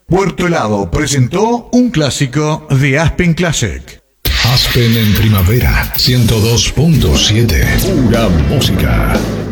Puerto Helado presentó un clásico de Aspen Classic. Aspen en primavera, 102.7. Pura música.